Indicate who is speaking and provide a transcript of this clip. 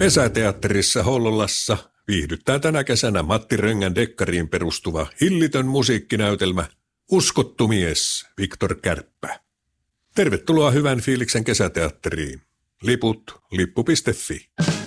Speaker 1: Pesäteatterissa Hollolassa viihdyttää tänä kesänä Matti Röngän dekkariin perustuva hillitön musiikkinäytelmä Uskottu mies Viktor Kärppä. Tervetuloa hyvän fiiliksen kesäteatteriin. Liput lippu.fi.